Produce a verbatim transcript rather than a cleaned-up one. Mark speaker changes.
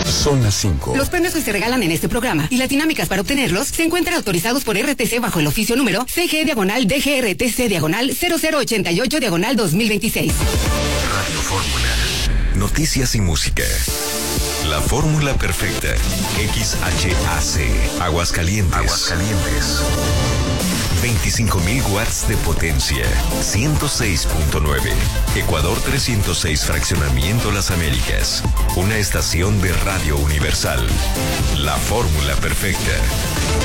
Speaker 1: Son las cinco.
Speaker 2: Los premios que se regalan en este programa y las dinámicas para obtenerlos se encuentran autorizados por R T C bajo el oficio número C G diagonal D G R T C diagonal cero cero ochenta y ocho diagonal dos mil veintiséis.
Speaker 1: Radio Fórmula. Noticias y música. La fórmula perfecta. X H A C. Aguascalientes. Aguascalientes. veinticinco mil watts de potencia. ciento seis punto nueve. Ecuador trescientos seis Fraccionamiento Las Américas. Una estación de Radio Universal. La fórmula perfecta.